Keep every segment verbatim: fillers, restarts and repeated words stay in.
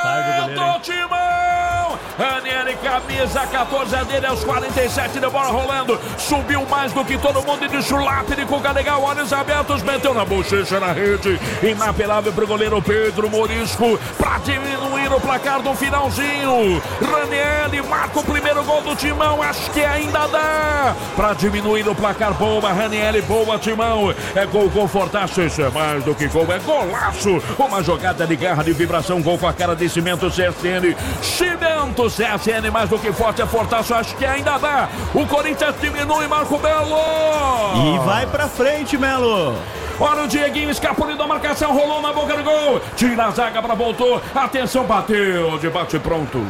Valendo, Timão! Ranieri, camisa catorze dele aos quarenta e sete, de bola rolando, subiu mais do que todo mundo e de chulapa de cuca legal, olhos abertos, meteu na bochecha na rede, inapelável pro goleiro Pedro Morisco, pra diminuir o placar do finalzinho. Ranieri marca o primeiro gol do Timão, acho que ainda dá pra diminuir o placar. Boa, Ranieri, boa, Timão. É gol confortável, isso é mais do que gol, é golaço. Uma jogada de garra, de vibração, gol com a cara de Cimento C S N. Cimento C S N, mais do que forte, é fortaço, acho que ainda dá. O Corinthians diminui, Marco Belo. E vai pra frente, Melo. Olha o Dieguinho, escapuliu da marcação, rolou na boca do gol. Tira a zaga, pra voltou. Atenção, bateu, de bate pronto.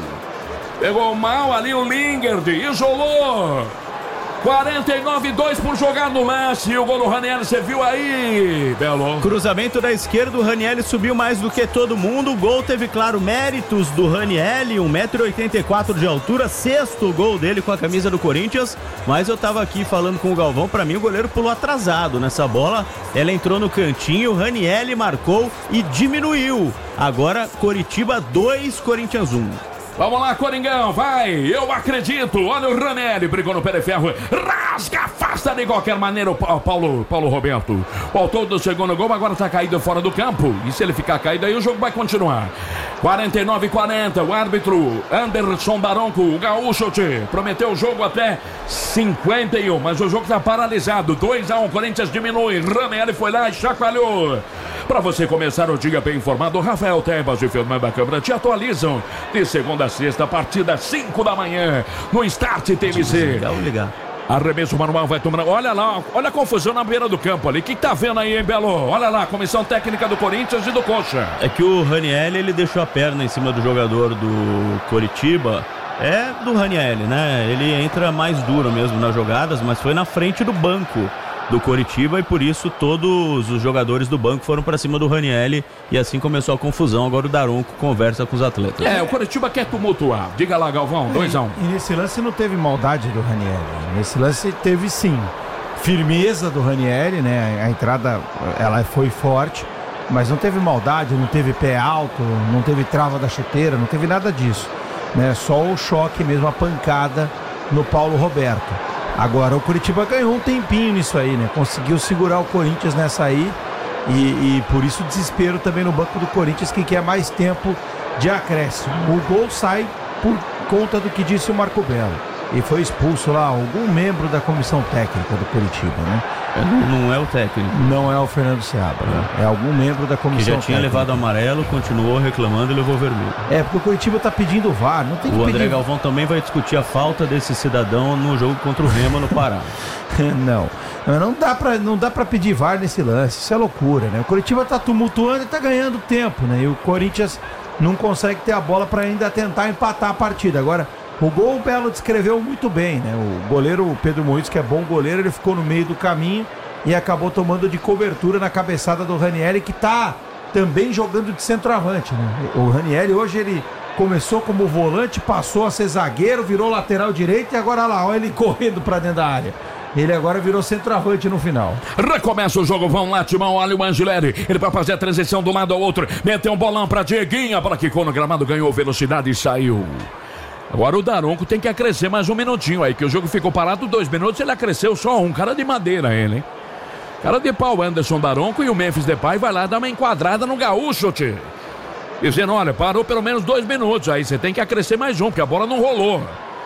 Pegou mal ali o Lingard, isolou. quarenta e nove a dois por jogar no lance. E o gol do Ranieri, você viu aí, Belo? Cruzamento da esquerda, o Ranieri subiu mais do que todo mundo. O gol teve, claro, méritos do Ranieri, um metro e oitenta e quatro de altura, sexto gol dele com a camisa do Corinthians. Mas eu tava aqui falando com o Galvão, pra mim o goleiro pulou atrasado nessa bola. Ela entrou no cantinho, o Ranieri marcou e diminuiu. Agora, Coritiba dois, Corinthians um. Vamos lá, Coringão, vai, eu acredito. Olha o Ranieri, brigou no pé de ferro, rasga, afasta de qualquer maneira o Paulo, Paulo Roberto. O autor do segundo gol agora tá caído fora do campo, e se ele ficar caído aí o jogo vai continuar. quarenta e nove a quarenta, o árbitro Anderson Daronco, o gaúcho, tchê, prometeu o jogo até cinquenta e um, mas o jogo tá paralisado. Dois a um, Corinthians diminui, Ranieri foi lá e chacoalhou. Para você começar o dia bem informado, Rafael Tebas e Fernanda Câmara te atualizam de segunda a sexta, a partir das cinco da manhã, no Start T V C. Ligar, ligar. Arremesso manual vai tomando. Olha lá, olha a confusão na beira do campo ali. O que tá vendo aí, hein, Belo? Olha lá, comissão técnica do Corinthians e do Coxa. É que o Ranieri, ele deixou a perna em cima do jogador do Coritiba. É do Ranieri, né? Ele entra mais duro mesmo nas jogadas, mas foi na frente do banco do Coritiba e por isso todos os jogadores do banco foram pra cima do Ranieri e assim começou a confusão. Agora o Daronco conversa com os atletas. É, o Coritiba quer tumultuar. Diga lá, Galvão, dois a um. E nesse lance não teve maldade do Ranieri. Nesse lance teve sim firmeza do Ranieri, né? A entrada, ela foi forte, mas não teve maldade, não teve pé alto, não teve trava da chuteira, não teve nada disso, né? Só o choque mesmo, a pancada no Paulo Roberto. Agora o Coritiba ganhou um tempinho nisso aí, né? Conseguiu segurar o Corinthians nessa aí e, e por isso o desespero também no banco do Corinthians, que quer mais tempo de acréscimo. O gol sai por conta do que disse o Marco Belo. E foi expulso lá algum membro da comissão técnica do Coritiba, né? Não, não é o técnico. Não é o Fernando Seabra, né? É algum membro da comissão técnica. Que já tinha levado amarelo, continuou reclamando e levou vermelho. É, porque o Coritiba tá pedindo V A R, não tem que O pedir... André Galvão também vai discutir a falta desse cidadão no jogo contra o Remo no Pará. Não, não dá, pra, não dá pra pedir V A R nesse lance, isso é loucura, né? O Coritiba tá tumultuando e tá ganhando tempo, né? E o Corinthians não consegue ter a bola pra ainda tentar empatar a partida. Agora, o gol o Belo descreveu muito bem, né? O goleiro, o Pedro Moisés, que é bom goleiro, ele ficou no meio do caminho e acabou tomando de cobertura na cabeçada do Ranieri, que tá também jogando de centroavante, né? O Ranieri hoje ele começou como volante, passou a ser zagueiro, virou lateral direito e agora lá, olha ele correndo pra dentro da área. Ele agora virou centroavante no final. Recomeça o jogo, vão lá, Timão, olha o Angileri. Ele vai fazer a transição de um lado ao outro. Meteu um bolão pra Dieguinho, a bola quicou no gramado, ganhou velocidade e saiu. Agora o Daronco tem que acrescer mais um minutinho aí, que o jogo ficou parado dois minutos, ele acresceu só um. Cara de madeira ele, hein? Cara de pau, Anderson Daronco, e o Memphis Depay vai lá dar uma enquadrada no gaúcho, tio. Dizendo, olha, parou pelo menos dois minutos aí, você tem que acrescer mais um, porque a bola não rolou.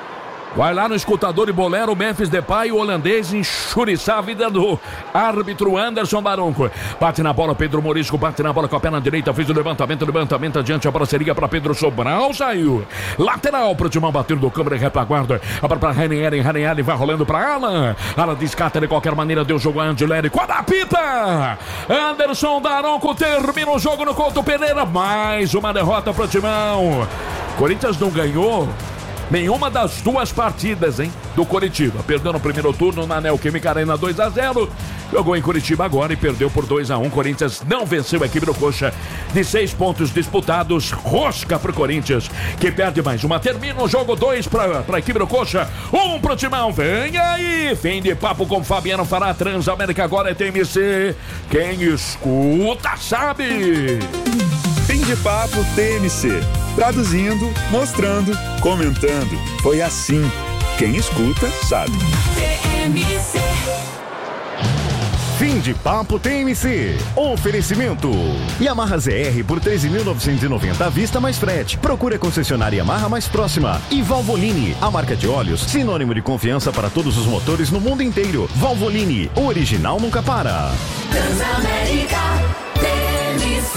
Vai lá no escutador e bolero, o Memphis Depay, o holandês, enxuriçar a vida do árbitro Anderson Daronco. Bate na bola, Pedro Morisco, bate na bola com a perna direita, fez o levantamento, levantamento adiante, a bola seria para Pedro Sobral, saiu. Lateral pro Timão, bater do câmera e retaguarda. A bola para Ranieri, Ranieri vai rolando para Alan. Alan descata de qualquer maneira, deu jogo a Angileri. Quando apita, Anderson Daronco termina o jogo no Couto Pereira. Mais uma derrota pro Timão. Corinthians não ganhou nenhuma das duas partidas, hein, do Coritiba. Perdeu no primeiro turno na Neoquímica Arena dois a zero. Jogou em Curitiba agora e perdeu por dois a um. Corinthians não venceu a equipe do Coxa. De seis pontos disputados, rosca pro Corinthians, que perde mais uma. Termina o jogo, dois pra, pra equipe do Coxa, um pro Timão. Vem aí, fim de papo com Fabiano Fará. Transamérica agora é T M C. Quem escuta sabe. Fim de papo T M C. traduzindo, mostrando, comentando. Foi assim. Quem escuta, sabe. Fim de Papo T M C. Oferecimento. Yamaha Z R por treze mil novecentos e noventa à vista mais frete. Procure a concessionária Yamaha mais próxima. E Valvoline, a marca de óleos, sinônimo de confiança para todos os motores no mundo inteiro. Valvoline, o original nunca para. Transamérica T M C.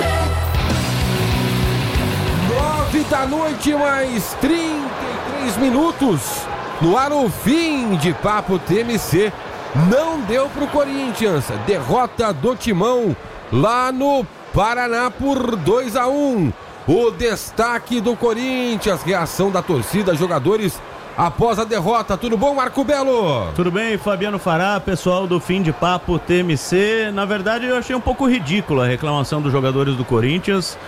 Nove da noite, mais trinta e três minutos. No ar o Fim de Papo T M C. Não deu pro Corinthians. Derrota do Timão lá no Paraná por dois a um. O destaque do Corinthians, reação da torcida, jogadores após a derrota. Tudo bom, Marco Belo? Tudo bem, Fabiano Fará, pessoal do Fim de Papo T M C. Na verdade, eu achei um pouco ridícula a reclamação dos jogadores do Corinthians.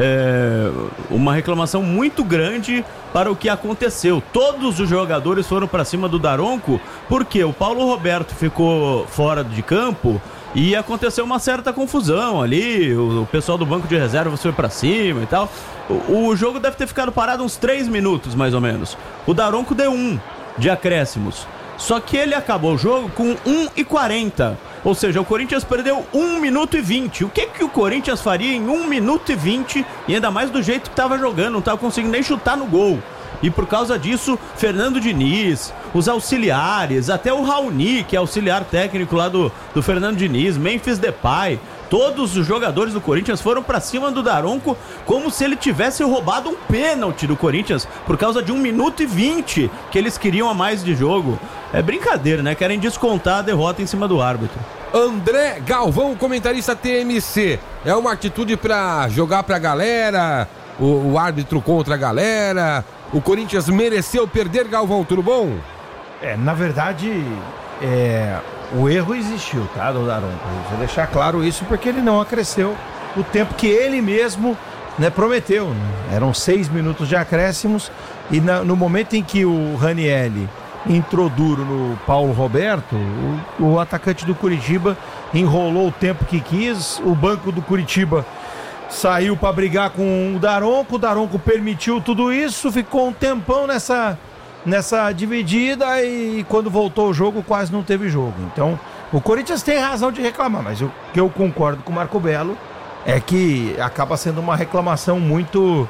É uma reclamação muito grande para o que aconteceu. Todos os jogadores foram para cima do Daronco porque o Paulo Roberto ficou fora de campo e aconteceu uma certa confusão ali. O pessoal do banco de reservas foi para cima e tal. O, o jogo deve ter ficado parado uns três minutos, mais ou menos. O Daronco deu um de acréscimos. Só que ele acabou o jogo com um e quarenta. Ou seja, o Corinthians perdeu um minuto e vinte. O que que o Corinthians faria em um minuto e vinte? E ainda mais do jeito que estava jogando, não estava conseguindo nem chutar no gol. E por causa disso, Fernando Diniz, os auxiliares, até o Raoni, que é auxiliar técnico lá do, do Fernando Diniz, Memphis Depay, todos os jogadores do Corinthians foram pra cima do Daronco como se ele tivesse roubado um pênalti do Corinthians por causa de um minuto e vinte que eles queriam a mais de jogo. É brincadeira, né? Querem descontar a derrota em cima do árbitro. André Galvão, comentarista T M C. É uma atitude pra jogar pra galera, o, o árbitro contra a galera. O Corinthians mereceu perder, Galvão, tudo bom? É, na verdade, é, o erro existiu, tá, do Daronco? Vou deixar claro isso porque ele não acresceu o tempo que ele mesmo, né, prometeu. Né? Eram seis minutos de acréscimos e na, no momento em que o Ranielli entrou duro no Paulo Roberto, o, o atacante do Curitiba enrolou o tempo que quis, o banco do Curitiba saiu para brigar com o Daronco, o Daronco permitiu tudo isso, ficou um tempão nessa, nessa dividida e quando voltou o jogo quase não teve jogo. Então o Corinthians tem razão de reclamar, mas o que eu concordo com o Marco Belo é que acaba sendo uma reclamação muito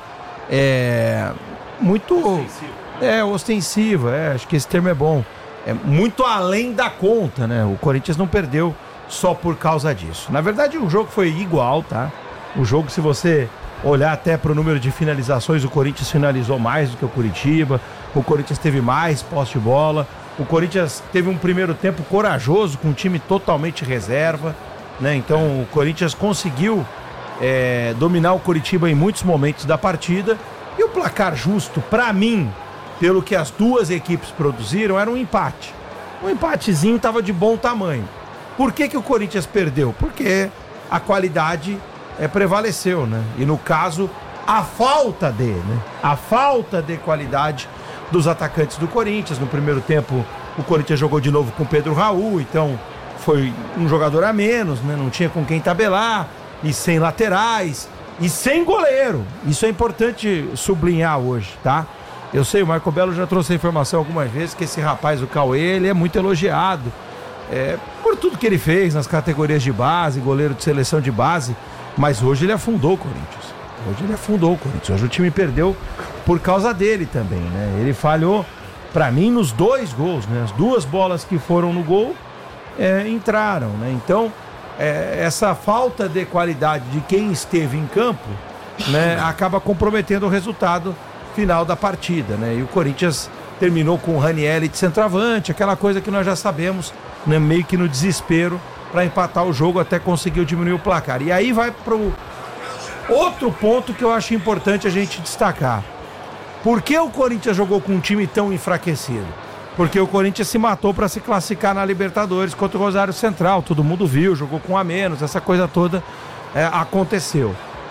é, muito ostensiva. É, ostensiva, é, acho que esse termo é bom. É muito além da conta, né? O Corinthians não perdeu só por causa disso. Na verdade o jogo foi igual, tá? O jogo, se você olhar até para o número de finalizações, o Corinthians finalizou mais do que o Curitiba, o Corinthians teve mais posse de bola, o Corinthians teve um primeiro tempo corajoso, com um time totalmente reserva, né? Então o Corinthians conseguiu é, dominar o Curitiba em muitos momentos da partida, e o placar justo, para mim, pelo que as duas equipes produziram, era um empate. Um empatezinho estava de bom tamanho. Por que que o Corinthians perdeu? Porque a qualidade É, prevaleceu, né? E no caso, a falta de, né? A falta de qualidade dos atacantes do Corinthians. No primeiro tempo, o Corinthians jogou de novo com o Pedro Raul, então foi um jogador a menos, né? Não tinha com quem tabelar, e sem laterais, e sem goleiro. Isso é importante sublinhar hoje, tá? Eu sei, o Marco Belo já trouxe a informação algumas vezes que esse rapaz, o Cauê, ele é muito elogiado é, por tudo que ele fez nas categorias de base, goleiro de seleção de base. Mas hoje ele afundou o Corinthians. Hoje ele afundou o Corinthians. Hoje o time perdeu por causa dele também, né? Ele falhou, pra mim, nos dois gols, né? As duas bolas que foram no gol é, entraram, né? Então, é, essa falta de qualidade de quem esteve em campo, né, acaba comprometendo o resultado final da partida, né? E o Corinthians terminou com o Ranielli de centroavante, aquela coisa que nós já sabemos, né? Meio que no desespero, para empatar o jogo, até conseguiu diminuir o placar. E aí vai pro outro ponto que eu acho importante a gente destacar. Por que o Corinthians jogou com um time tão enfraquecido? Porque o Corinthians se matou para se classificar na Libertadores contra o Rosário Central. Todo mundo viu, jogou com a menos, essa coisa toda é, aconteceu.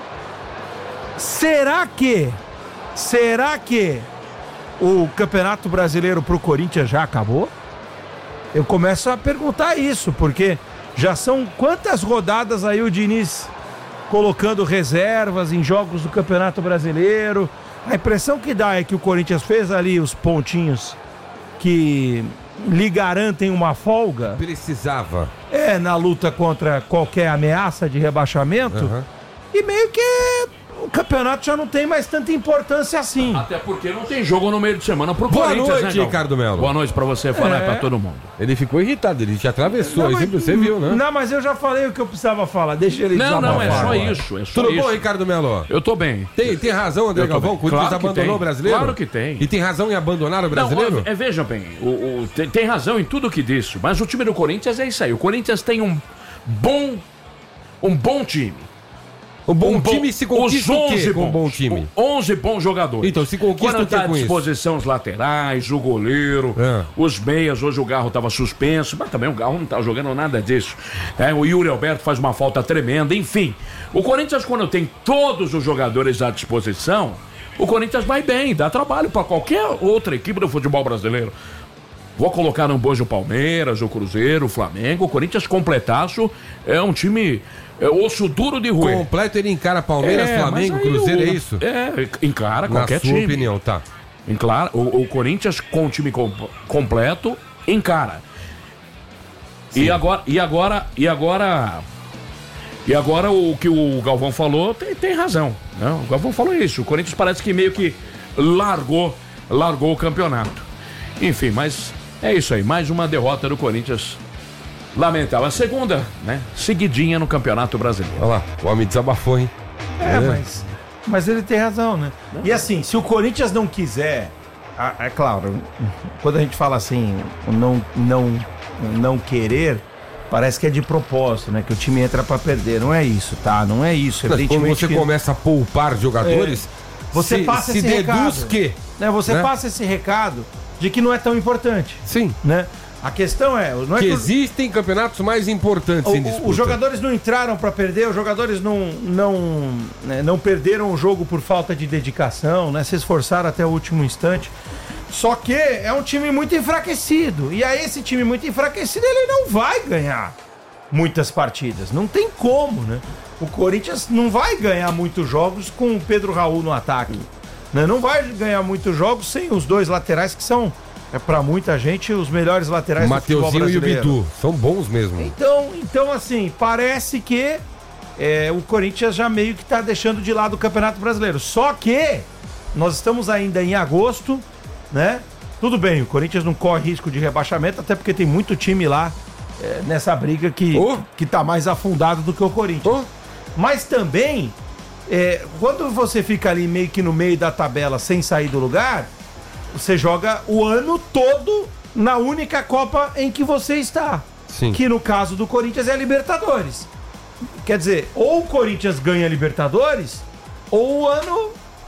Será que, será que o Campeonato Brasileiro pro Corinthians já acabou? Eu começo a perguntar isso, porque já são quantas rodadas aí o Diniz colocando reservas em jogos do Campeonato Brasileiro. A impressão que dá é que o Corinthians fez ali os pontinhos que lhe garantem uma folga. Precisava. É, na luta contra qualquer ameaça de rebaixamento. Uhum. E meio que o campeonato já não tem mais tanta importância assim. Até porque não tem jogo no meio de semana pro Boa Corinthians, noite, né, Galvão? Ricardo Melo. Boa noite pra você, falar É. pra todo mundo. Ele ficou irritado, ele te atravessou, aí mas- sempre você viu, né? Não, mas eu já falei o que eu precisava falar. Deixa ele Não, não, é desabafar só agora. isso, é só Tudo isso. bom, Ricardo Melo? Eu tô bem. Tem, tem razão, André Eu tô Galvão? bem. O Corinthians Claro que abandonou tem. o brasileiro? Claro que tem. E tem razão em abandonar o brasileiro? Não, é, veja bem, o, o- tem, tem razão em tudo que disse, mas o time do Corinthians é isso aí. O Corinthians tem um bom, um bom time. O bom Um time se conquista os o quê onze com um bom bons, time? onze bons jogadores. Então, se conquista Quando o quê tá à com isso? disposição os laterais, o goleiro, É. os meias. Hoje o Garro estava suspenso, mas também o Garro não tá jogando nada disso. É, o Yuri Alberto faz uma falta tremenda, enfim. O Corinthians, quando tem todos os jogadores à disposição, o Corinthians vai bem, dá trabalho para qualquer outra equipe do futebol brasileiro. Vou colocar no bojo o Palmeiras, o Cruzeiro, o Flamengo. O Corinthians completaço é um time é, osso duro de roer. Completo ele encara Palmeiras, É, Flamengo, mas aí Cruzeiro, o- é isso? É, encara Na qualquer sua time. opinião, tá. Encara, o, o Corinthians com o time com- completo, encara. E agora, e agora, e agora, e agora o que o Galvão falou tem, tem razão. Né? O Galvão falou isso. O Corinthians parece que meio que largou, largou o campeonato. Enfim, mas é isso aí. Mais uma derrota do Corinthians. Lamentável. A segunda, né? Seguidinha no Campeonato Brasileiro. Olha lá, o homem desabafou, hein? É, mas, mas ele tem razão, né? E assim, se o Corinthians não quiser, ah, é claro, quando a gente fala assim, o não, não, não querer, parece que é de propósito, né? Que o time entra pra perder. Não é isso, tá? Não é isso. Mas quando Evidentemente você que- começa a poupar jogadores, Você se, passa se esse deduz recado. que... né, você né? passa esse recado de que não é tão importante, Sim, né? A questão é, não é que que o- existem campeonatos mais importantes O- em o- disputa. os jogadores não entraram para perder, os jogadores não não, né, não perderam o jogo por falta de dedicação, né? Se esforçaram até o último instante. Só que é um time muito enfraquecido. E aí esse time muito enfraquecido, ele não vai ganhar muitas partidas. Não tem como, né? O Corinthians não vai ganhar muitos jogos com o Pedro Raul no ataque. Né? Não vai ganhar muitos jogos sem os dois laterais que são, é, para muita gente, os melhores laterais O do futebol Mateuzinho e o brasileiro. Bidu, são bons mesmo. Então, então assim, parece que é, o Corinthians já meio que tá deixando de lado o Campeonato Brasileiro. Só que nós estamos ainda em agosto, né? Tudo bem, o Corinthians não corre risco de rebaixamento, até porque tem muito time lá é, nessa briga que, Oh. que tá mais afundado do que o Corinthians. Oh. Mas também, é, quando você fica ali meio que no meio da tabela sem sair do lugar, você joga o ano todo na única Copa em que você está. Sim. Que no caso do Corinthians é a Libertadores. Quer dizer, ou o Corinthians ganha a Libertadores, ou o ano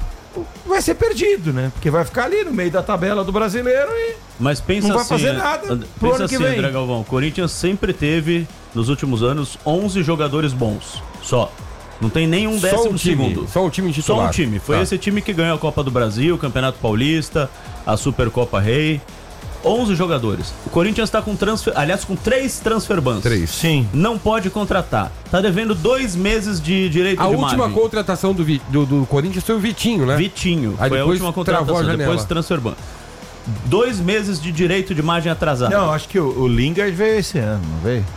vai ser perdido, né? Porque vai ficar ali no meio da tabela do brasileiro e Mas pensa Não vai assim, fazer né? nada And- pro pensa ano que assim, vem. André Galvão, o Corinthians sempre teve, nos últimos anos, onze jogadores bons. Só. Não tem nenhum Só décimo um time, segundo. só um time titular. Só um time. Foi Tá. esse time que ganhou a Copa do Brasil, o Campeonato Paulista, a Supercopa Rei. onze jogadores. O Corinthians tá com transfer, aliás, com três transfer bans. Três. sim. Não pode contratar. Tá devendo dois meses de direito A de última margem. contratação do, Vi- do, do Corinthians foi o Vitinho, né? Vitinho. Aí foi a depois última travou a contratação. janela. Depois transfer ban. Dois meses de direito de margem atrasada. Não, acho que o, o Lingard veio esse ano, não veio?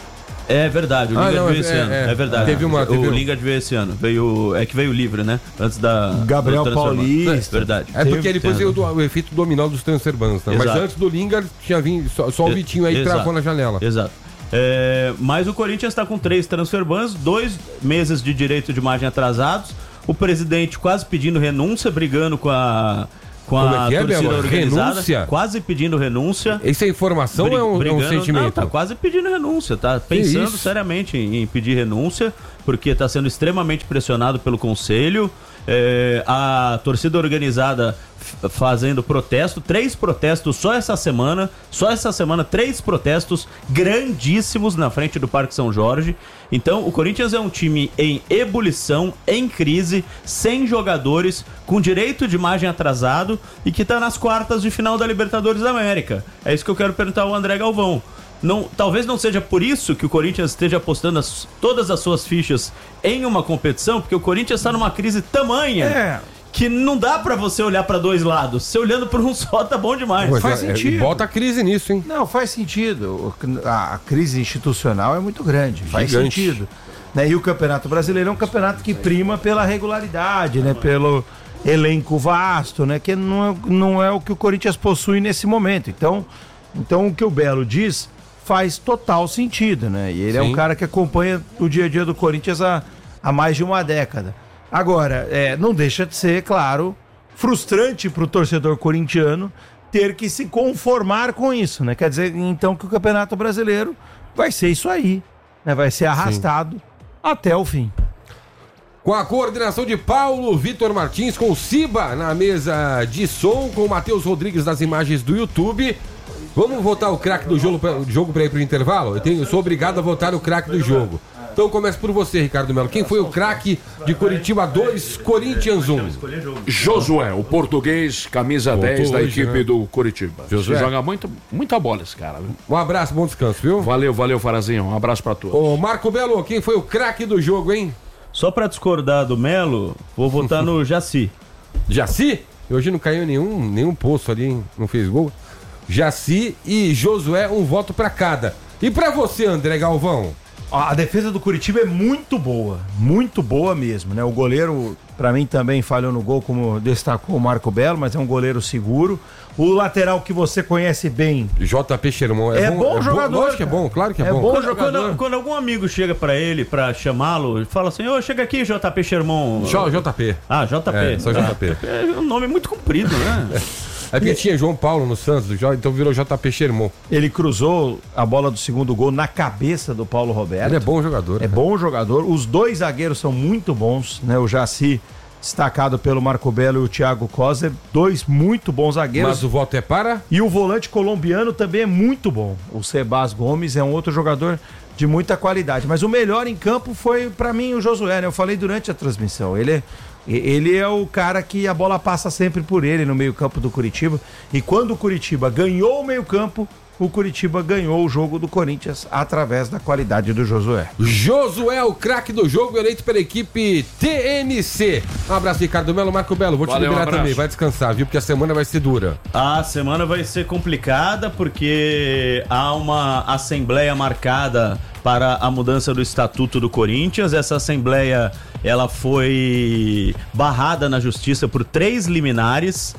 É verdade, o Ah, Lingard não, veio é- esse ano. é. É verdade. Teve uma- teve o um- Lingard veio esse ano. Veio, é que veio livre, né? Antes da. Gabriel do transfer ban. Paulista. É verdade. É porque Teve- depois veio do- o efeito dominó dos transfer bans, né? Mas Exato. antes do Lingard tinha vindo só, só o E- Vitinho aí exato. travou na janela. Exato. É, mas o Corinthians está com três transfer bans, dois meses de direito de margem atrasados. O presidente quase pedindo renúncia, brigando com a, com Como a é que é, torcida Belo? organizada. Renúncia? Quase pedindo renúncia. Isso é informação Bri- ou é um, é um brigando- sentimento? Não, tá quase pedindo renúncia, tá pensando isso? seriamente em, em pedir renúncia, porque tá sendo extremamente pressionado pelo conselho. É, a torcida organizada f- fazendo protesto, três protestos só essa semana, só essa semana, três protestos grandíssimos na frente do Parque São Jorge. Então, o Corinthians é um time em ebulição, em crise, sem jogadores, com direito de margem atrasado e que tá nas quartas de final da Libertadores da América. É isso que eu quero perguntar ao André Galvão. não, talvez não seja por isso que o Corinthians esteja apostando as, todas as suas fichas em uma competição, porque o Corinthians está numa crise tamanha É. que não dá pra você olhar pra dois lados. Você olhando por um só tá bom demais. Pois faz é, sentido. E bota a crise nisso, hein? Não, faz sentido. O- A, a crise institucional é muito grande. Faz Gigante. sentido. Né? E o Campeonato Brasileiro é um campeonato que prima pela regularidade, né? Pelo elenco vasto, né? Que não é, não é o que o Corinthians possui nesse momento. Então, então o que o Belo diz faz total sentido, né? E ele é Sim. um cara que acompanha o dia a dia do Corinthians há, há mais de uma década. Agora, é, não deixa de ser, claro, frustrante para o torcedor corintiano ter que se conformar com isso, né? Quer dizer, então, que o Campeonato Brasileiro vai ser isso aí, né? Vai ser arrastado até o fim. Com a coordenação de Paulo Vitor Martins, com o Ciba na mesa de som, com o Matheus Rodrigues nas imagens do YouTube. Vamos votar o craque do jogo pra, jogo para ir pro intervalo? Eu, tenho, eu sou obrigado a votar o craque do jogo. Então começa por você, Ricardo Melo. Quem foi o craque de Curitiba dois, Corinthians um? Josué, o português, camisa Voltou dez da hoje, equipe né? do Coritiba. Josué. Joga muito, muita bola esse cara. Viu? Um abraço, bom descanso, viu? Valeu, valeu, Farazinho. Um abraço pra todos. Ô, Marco Belo, quem foi o craque do jogo, hein? Só pra discordar do Melo, vou votar no Jaci. Jaci? Hoje não caiu nenhum, nenhum poço ali, hein? Não fez gol. Jaci e Josué, um voto pra cada. E pra você, André Galvão? A defesa do Curitiba é muito boa, muito boa mesmo, né? O goleiro, pra mim, também falhou no gol, como destacou o Marco Belo, mas é um goleiro seguro. O lateral que você conhece bem, J P Xermão. É bom jogador, Lógico que é cara. bom, claro que é, É bom. bom. Quando, jogador. quando- quando algum amigo chega pra ele pra chamá-lo, fala assim: ô, chega aqui, J P Xermão. Só J P. Ah, J P. É, só J P. É um nome muito comprido, né? É porque tinha João Paulo no Santos, então virou J P Xermão. ele cruzou a bola do segundo gol na cabeça do Paulo Roberto. Ele é bom jogador. É bom jogador. Os dois zagueiros são muito bons, né? O Jaci, destacado pelo Marco Belo, e o Thiago Coser, dois muito bons zagueiros. Mas o voto é para? E o volante colombiano também é muito bom. O Sebas Gomes é um outro jogador de muita qualidade. Mas o melhor em campo foi, pra mim, o Josué, né? Eu falei durante a transmissão. Ele é, ele é o cara que a bola passa sempre por ele no meio-campo do Curitiba. E quando o Curitiba ganhou o meio-campo, o Curitiba ganhou o jogo do Corinthians através da qualidade do Josué. Josué, o craque do jogo, eleito pela equipe T N C. Um abraço, Ricardo Melo. Marco Belo, vou te Valeu, um liberar abraço. também. Vai descansar, viu? Porque a semana vai ser dura. A semana vai ser complicada porque há uma assembleia marcada para a mudança do estatuto do Corinthians. Essa assembleia, ela foi barrada na justiça por três liminares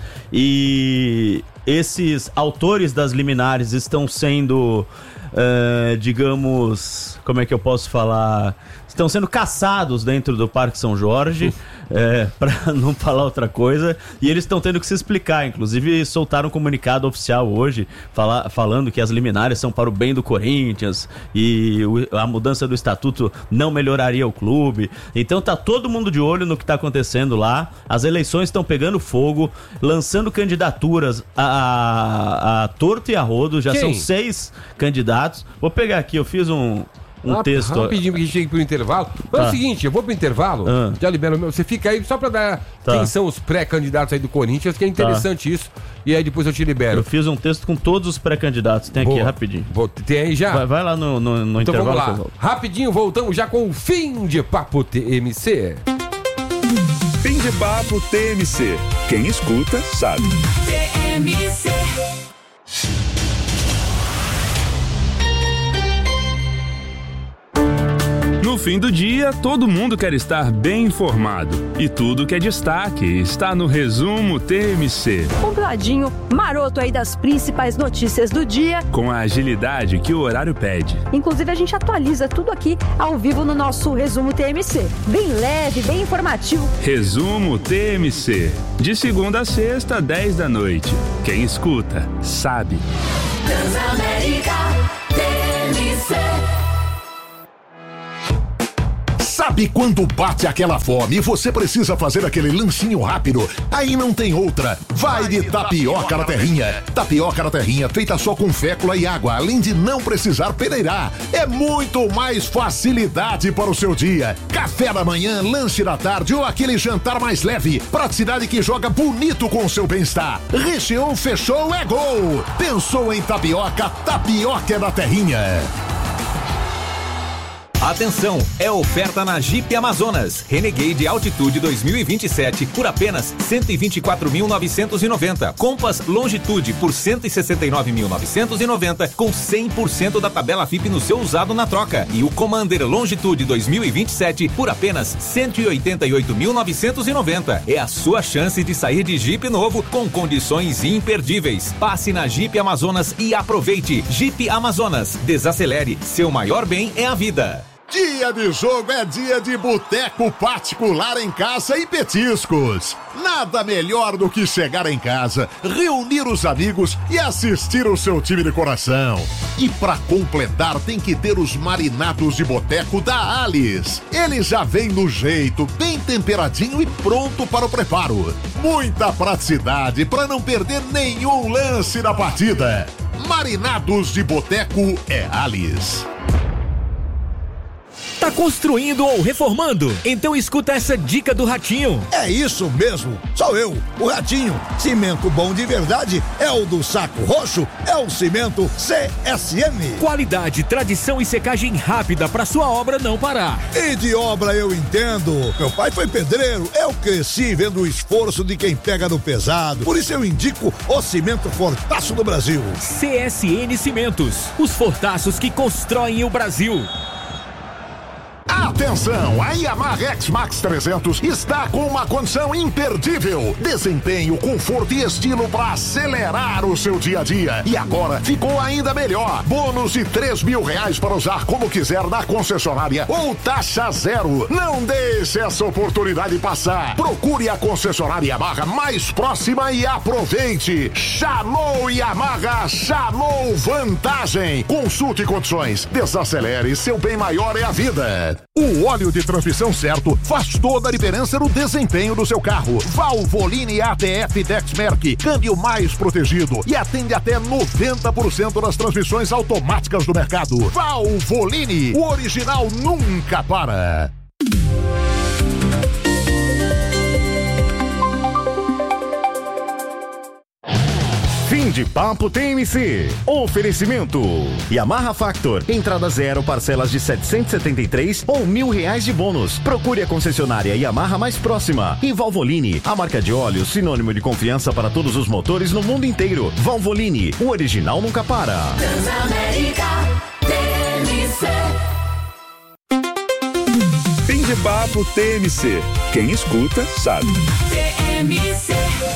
e esses autores das liminares estão sendo, eh, digamos, como é que eu posso falar? Estão sendo caçados dentro do Parque São Jorge, é, para não falar outra coisa, e eles estão tendo que se explicar. Inclusive soltaram um comunicado oficial hoje fala, falando que as liminares são para o bem do Corinthians e o, a mudança do estatuto não melhoraria o clube. Então tá todo mundo de olho no que tá acontecendo lá. As eleições estão pegando fogo, lançando candidaturas a, a, a torto e a rodo. Já Quem? são seis candidatos. Vou pegar aqui, eu fiz um Um Ah, texto. Rapidinho, porque a gente tem que ir pro intervalo. Mas é Tá. o seguinte, eu vou pro intervalo, Ah. já libero o meu. Você fica aí só pra dar Tá. quem são os pré-candidatos aí do Corinthians, que é interessante isso. E aí depois eu te libero. Eu fiz um texto com todos os pré-candidatos. Tem aqui, Boa. rapidinho. Vou- tem aí já? Vai, vai lá no, no, no Então intervalo. vamos que eu lá. volto. Rapidinho, voltamos já com o fim de Papo T M C. Fim de papo T M C. Quem escuta, sabe. T M C. No fim do dia, todo mundo quer estar bem informado. E tudo que é destaque está no Resumo T M C. Compladinho, maroto aí das principais notícias do dia. Com a agilidade que o horário pede. Inclusive, a gente atualiza tudo aqui ao vivo no nosso Resumo T M C. Bem leve, bem informativo. Resumo T M C. De segunda a sexta, dez da noite. Quem escuta, sabe. Transamérica T M C. Sabe quando bate aquela fome e você precisa fazer aquele lanchinho rápido? Aí não tem outra. Vai de tapioca na terrinha. Tapioca na terrinha feita só com fécula e água, além de não precisar peneirar. É muito mais facilidade para o seu dia. Café da manhã, lanche da tarde ou aquele jantar mais leve. Praticidade que joga bonito com o seu bem-estar. Recheou, fechou, é gol. Pensou em tapioca? Tapioca da terrinha. Atenção, é oferta na Jeep Amazonas Renegade Altitude dois mil e vinte e sete por apenas cento e vinte e quatro mil novecentos e noventa. Compass Longitude por cento e sessenta e nove mil novecentos e noventa com cem por cento da tabela F I P no seu usado na troca. E o Commander Longitude dois mil e vinte e sete por apenas cento e oitenta e oito mil novecentos e noventa. É a sua chance de sair de Jeep novo com condições imperdíveis. Passe na Jeep Amazonas e aproveite. Jeep Amazonas. Desacelere. Seu maior bem é a vida. Dia de jogo é dia de boteco particular em casa e petiscos. Nada melhor do que chegar em casa, reunir os amigos e assistir o seu time de coração. E pra completar tem que ter os marinados de boteco da Alice. Ele já vem no jeito, bem temperadinho e pronto para o preparo. Muita praticidade para não perder nenhum lance da partida. Marinados de boteco é Alice. Tá construindo ou reformando? Então escuta essa dica do Ratinho. É isso mesmo, sou eu, o Ratinho. Cimento bom de verdade é o do Saco Roxo, é o cimento C S M. Qualidade, tradição e secagem rápida pra sua obra não parar. E de obra eu entendo. Meu pai foi pedreiro, eu cresci vendo o esforço de quem pega no pesado. Por isso eu indico o cimento Fortaço do Brasil. C S N Cimentos, os fortaços que constroem o Brasil. Atenção, a Yamaha X-Max trezentos está com uma condição imperdível. Desempenho, conforto e estilo para acelerar o seu dia a dia. E agora ficou ainda melhor. Bônus de três mil reais para usar como quiser na concessionária ou taxa zero. Não deixe essa oportunidade passar. Procure a concessionária Yamaha mais próxima e aproveite. Chamou Yamaha, chamou vantagem. Consulte condições. Desacelere, seu bem maior é a vida. O óleo de transmissão certo faz toda a diferença no desempenho do seu carro. Valvoline A T F Dexmerc, câmbio mais protegido e atende até noventa por cento das transmissões automáticas do mercado. Valvoline, o original nunca para. Fim de papo T M C. Oferecimento Yamaha Factor. Entrada zero, parcelas de setecentos e setenta e três ou mil reais de bônus. Procure a concessionária Yamaha mais próxima. E Valvoline, a marca de óleo sinônimo de confiança para todos os motores no mundo inteiro. Valvoline, o original nunca para. Transamérica T M C. Fim de papo T M C. Quem escuta sabe. T M C.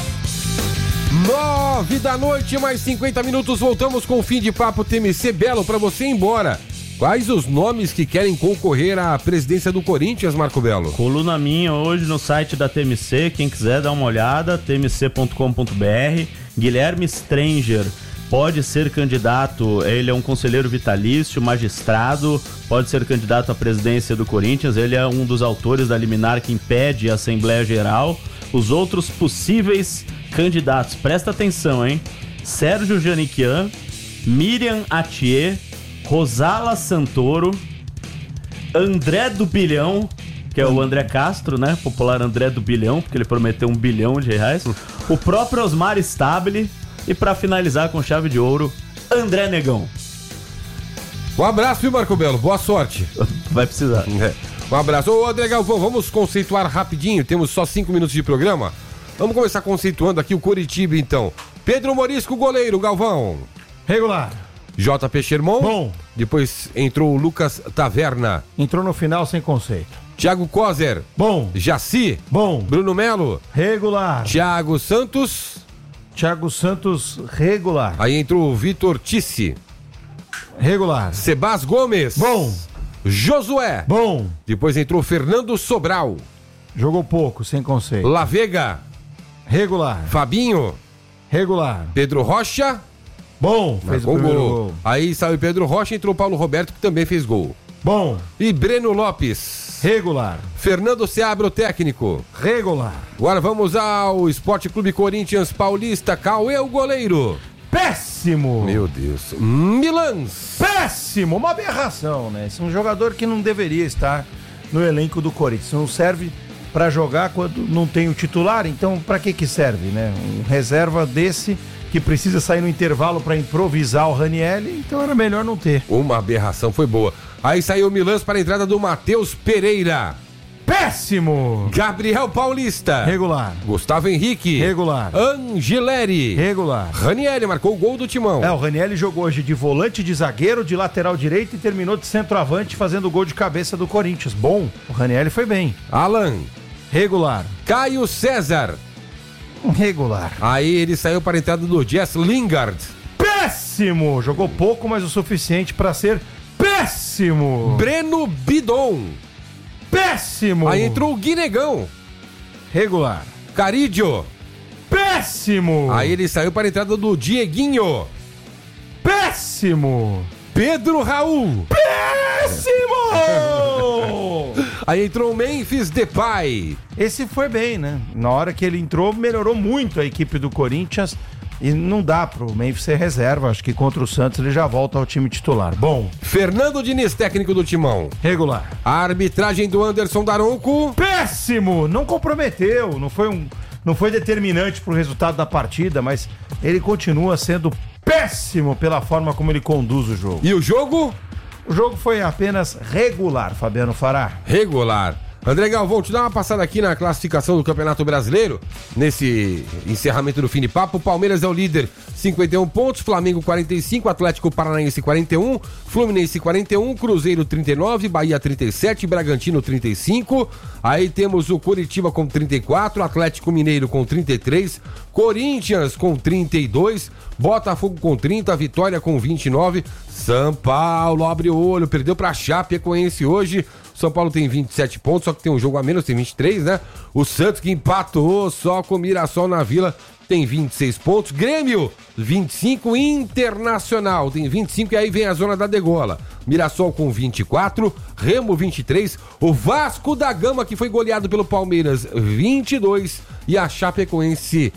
Nove da noite, mais cinquenta minutos, voltamos com o Fim de Papo T M C. Belo, pra você ir embora, quais os nomes que querem concorrer à presidência do Corinthians, Marco Belo? Coluna minha hoje no site da T M C, quem quiser dar uma olhada, t m c ponto com ponto b r. Guilherme Stranger pode ser candidato, ele é um conselheiro vitalício, magistrado, pode ser candidato à presidência do Corinthians, ele é um dos autores da liminar que impede a Assembleia Geral. Os outros possíveis candidatos, presta atenção, hein? Sérgio Janiquian, Miriam Atier, Rosala Santoro, André do Bilhão, que é o André Castro, né? Popular André do Bilhão, porque ele prometeu um bilhão de reais. O próprio Osmar Stabile e, pra finalizar com chave de ouro, André Negão. Um abraço, viu, Marco Belo? Boa sorte. Vai precisar. É. Um abraço. Ô, André Galvão, vamos conceituar rapidinho, temos só cinco minutos de programa. Vamos começar conceituando aqui o Coritiba, então. Pedro Morisco, goleiro, Galvão. Regular. J P Sherman. Bom. Depois entrou o Lucas Taverna. Entrou no final sem conceito. Thiago Kozer. Bom. Jaci. Bom. Bruno Melo. Regular. Thiago Santos. Thiago Santos, regular. Aí entrou o Vitor Tissi. Regular. Sebas Gomes. Bom. Josué. Bom. Depois entrou Fernando Sobral. Jogou pouco, sem conceito. La Vega. Regular. Fabinho. Regular. Pedro Rocha. Bom, fez o gol. primeiro gol. Aí saiu Pedro Rocha e entrou Paulo Roberto, que também fez gol. Bom. E Breno Lopes? Regular. Fernando Seabra, o técnico? Regular. Agora vamos ao Esporte Clube Corinthians Paulista. Cauê, o goleiro? Péssimo. Meu Deus. Milans? Péssimo. Uma aberração, né? Esse é um jogador que não deveria estar no elenco do Corinthians. Não serve para jogar quando não tem o titular, então para que que serve, né? Um reserva desse que precisa sair no intervalo para improvisar o Ranieri, então era melhor não ter. Uma aberração, foi boa. Aí saiu o Milans para a entrada do Matheus Pereira. Péssimo. Gabriel Paulista? Regular. Gustavo Henrique? Regular. Angeleri? Regular. Ranieri marcou o gol do Timão. É, o Ranieri jogou hoje de volante, de zagueiro, de lateral direito e terminou de centroavante fazendo o gol de cabeça do Corinthians. Bom, o Ranieri foi bem. Alan? Regular. Caio César? Regular. Aí ele saiu para a entrada do Jess Lingard. Péssimo! Jogou pouco, mas o suficiente para ser péssimo! Breno Bidon. Péssimo! Aí entrou o Guinegão. Regular. Carídio. Péssimo! Aí ele saiu para a entrada do Dieguinho. Péssimo! Pedro Raul. Péssimo! Aí entrou o Memphis Depay. Esse foi bem, né? Na hora que ele entrou, melhorou muito a equipe do Corinthians. E não dá pro Memphis ser reserva. Acho que contra o Santos ele já volta ao time titular. Bom. Fernando Diniz, técnico do Timão. Regular. A arbitragem do Anderson Daronco. Péssimo! Não comprometeu. Não foi, um, não foi determinante pro resultado da partida, mas ele continua sendo péssimo pela forma como ele conduz o jogo. E o jogo? O jogo foi apenas regular, Fabiano Fará. Regular. André Galvão, te dar uma passada aqui na classificação do Campeonato Brasileiro, nesse encerramento do fim de papo. O Palmeiras é o líder, cinquenta e um pontos, Flamengo quarenta e cinco, Atlético Paranaense quarenta e um, Fluminense quarenta e um, Cruzeiro trinta e nove, Bahia trinta e sete, Bragantino trinta e cinco, aí temos o Curitiba com trinta e quatro, Atlético Mineiro com trinta e três, Corinthians com trinta e dois, Botafogo com trinta, Vitória com vinte e nove, São Paulo abre o olho, perdeu pra Chapecoense hoje. São Paulo tem vinte e sete pontos, só que tem um jogo a menos, tem vinte e três, né? O Santos que empatou só com o Mirassol na Vila tem vinte e seis pontos. Grêmio, vinte e cinco. Internacional tem vinte e cinco e aí vem a zona da degola. Mirassol com vinte e quatro, Remo vinte e três, o Vasco da Gama que foi goleado pelo Palmeiras vinte e dois e a Chapecoense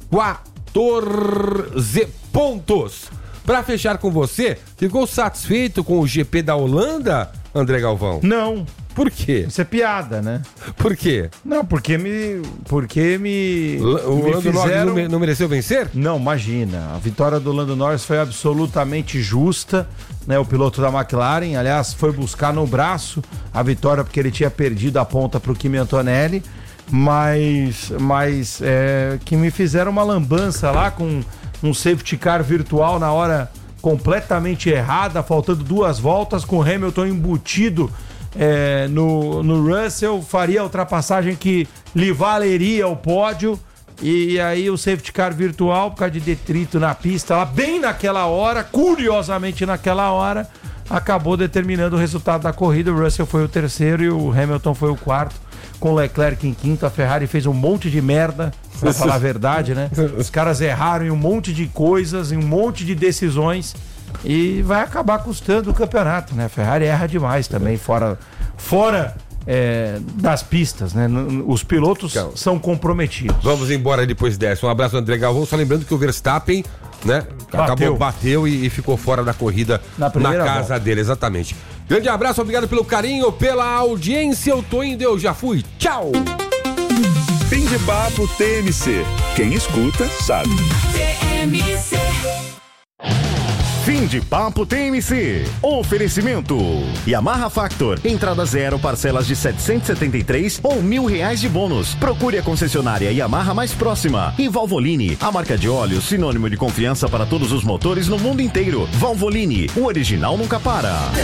quatorze pontos. Pra fechar com você, ficou satisfeito com o G P da Holanda, André Galvão? Não. Por quê? Isso é piada, né? Por quê? Não, porque me... Porque me... O me Lando fizeram... Norris não mereceu vencer? Não, imagina. A vitória do Lando Norris foi absolutamente justa, né? O piloto da McLaren, aliás, foi buscar no braço a vitória porque ele tinha perdido a ponta pro Kimi Antonelli, mas... Mas, é... Que me fizeram uma lambança lá com um safety car virtual na hora completamente errada, faltando duas voltas, com o Hamilton embutido é, no, no Russell, faria a ultrapassagem que lhe valeria o pódio, e aí o safety car virtual, por causa de detrito na pista, lá bem naquela hora, curiosamente naquela hora, acabou determinando o resultado da corrida. O Russell foi o terceiro e o Hamilton foi o quarto, com o Leclerc em quinto. A Ferrari fez um monte de merda, pra falar a verdade, né? Os caras erraram em um monte de coisas, em um monte de decisões, e vai acabar custando o campeonato, né? A Ferrari erra demais também, fora, fora é, das pistas, né? Os pilotos Calma. são comprometidos. Vamos embora depois dessa. Um abraço, André Galvão. Só lembrando que o Verstappen, né? Bateu. Acabou, bateu e, e ficou fora da corrida na, na casa volta. dele, exatamente. Grande abraço, obrigado pelo carinho, pela audiência. Eu tô indo, eu já fui. Tchau! Fim de papo T M C. Quem escuta, sabe. T M C. Fim de papo T M C. Oferecimento Yamaha Factor. Entrada zero, parcelas de setecentos e setenta e três ou mil reais de bônus. Procure a concessionária Yamaha mais próxima. E Valvoline, a marca de óleo sinônimo de confiança para todos os motores no mundo inteiro. Valvoline, o original nunca para.